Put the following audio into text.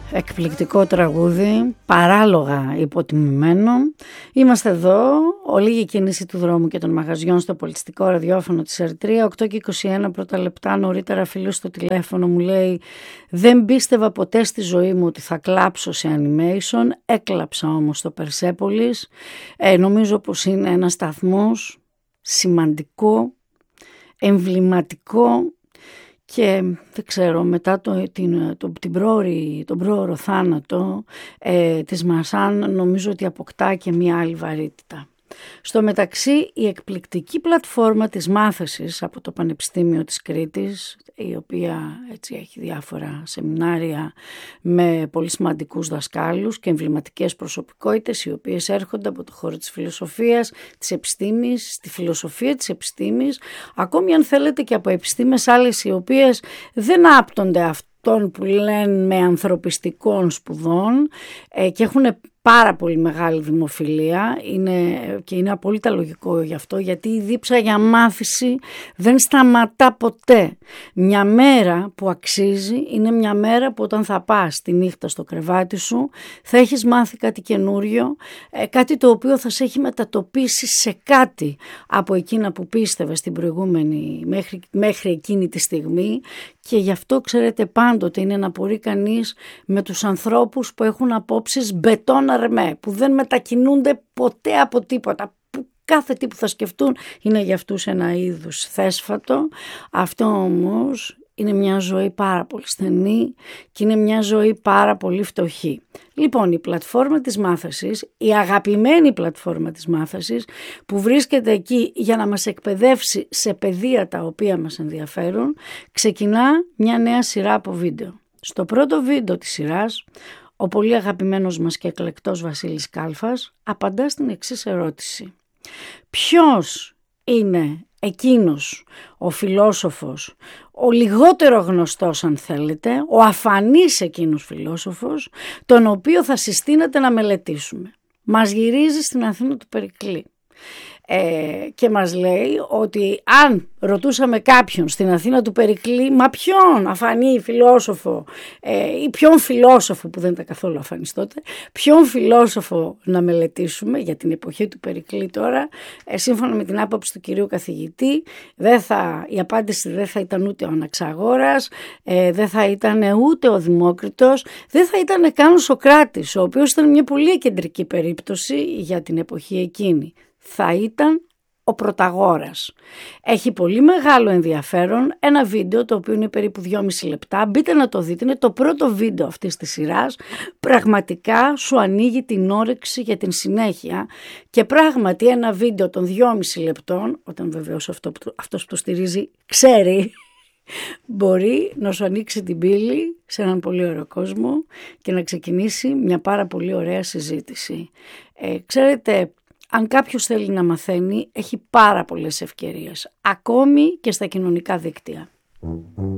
εκπληκτικό τραγούδι, παράλογα υποτιμημένο. Είμαστε εδώ, ολίγη κίνηση του δρόμου και των μαγαζιών στο πολιτιστικό ραδιόφωνο της Ερτρία. 8 και 21 πρώτα λεπτά νωρίτερα φίλος στο τηλέφωνο μου λέει: δεν πίστευα ποτέ στη ζωή μου ότι θα κλάψω σε animation. Έκλαψα όμως στο Persepolis. Νομίζω πως είναι ένα σταθμός σημαντικό, εμβληματικό. Και δεν ξέρω, μετά τον πρόωρο θάνατο της Μασάν, νομίζω ότι αποκτά και μία άλλη βαρύτητα. Στο μεταξύ, η εκπληκτική πλατφόρμα της μάθησης από το Πανεπιστήμιο της Κρήτης, η οποία έτσι έχει διάφορα σεμινάρια με πολύ σημαντικούς δασκάλους και εμβληματικές προσωπικότητες, οι οποίες έρχονται από το χώρο της φιλοσοφίας, της επιστήμης, στη φιλοσοφία της επιστήμης, ακόμη αν θέλετε και από επιστήμες άλλες οι οποίες δεν άπτονται αυτών που λένε με ανθρωπιστικών σπουδών και έχουν πάρα πολύ μεγάλη δημοφιλία και είναι απόλυτα λογικό γι' αυτό, γιατί η δίψα για μάθηση δεν σταματά ποτέ. Μια μέρα που αξίζει είναι μια μέρα που όταν θα πας τη νύχτα στο κρεβάτι σου θα έχεις μάθει κάτι καινούριο, κάτι το οποίο θα σε έχει μετατοπίσει σε κάτι από εκείνα που πίστευες την προηγούμενη μέχρι εκείνη τη στιγμή. Και γι' αυτό ξέρετε πάντοτε είναι να απορεί κανείς με τους ανθρώπους που έχουν απόψεις μπετόν αρμέ, που δεν μετακινούνται ποτέ από τίποτα, που κάθε τι που θα σκεφτούν είναι για αυτούς ένα είδους θέσφατο. Αυτό όμως είναι μια ζωή πάρα πολύ στενή και είναι μια ζωή πάρα πολύ φτωχή. Λοιπόν, η πλατφόρμα της μάθησης, η αγαπημένη πλατφόρμα της μάθησης που βρίσκεται εκεί για να μας εκπαιδεύσει σε πεδία τα οποία μας ενδιαφέρουν, ξεκινά μια νέα σειρά από βίντεο. Στο πρώτο βίντεο της σειράς, ο πολύ αγαπημένος μας και εκλεκτός Βασίλης Κάλφας απαντά στην εξής ερώτηση: ποιος είναι εκείνος ο φιλόσοφος, ο λιγότερο γνωστός αν θέλετε, ο αφανής εκείνος φιλόσοφος, τον οποίο θα συστήνεται να μελετήσουμε? Μας γυρίζει στην Αθήνα του Περικλή και μας λέει ότι αν ρωτούσαμε κάποιον στην Αθήνα του Περικλή, μα ποιον αφανή φιλόσοφο ή ποιον φιλόσοφο, που δεν ήταν καθόλου αφανής τότε, ποιον φιλόσοφο να μελετήσουμε για την εποχή του Περικλή τώρα, σύμφωνα με την άποψη του κυρίου καθηγητή, η απάντηση δεν θα ήταν ούτε ο Αναξαγόρας, δεν θα ήταν ούτε ο Δημόκριτος, δεν θα ήταν καν ο Σωκράτης, ο οποίος ήταν μια πολύ κεντρική περίπτωση για την εποχή εκείνη. Θα ήταν ο Πρωταγόρας. Έχει πολύ μεγάλο ενδιαφέρον ένα βίντεο το οποίο είναι περίπου 2,5 λεπτά. Μπείτε να το δείτε, είναι το πρώτο βίντεο αυτής της σειράς. Πραγματικά σου ανοίγει την όρεξη για την συνέχεια και πράγματι ένα βίντεο των 2,5 λεπτών, όταν βεβαίως αυτός που το στηρίζει ξέρει, μπορεί να σου ανοίξει την πύλη σε έναν πολύ ωραίο κόσμο και να ξεκινήσει μια πάρα πολύ ωραία συζήτηση. Ξέρετε, αν κάποιος θέλει να μαθαίνει, έχει πάρα πολλές ευκαιρίες, ακόμη και στα κοινωνικά δίκτυα.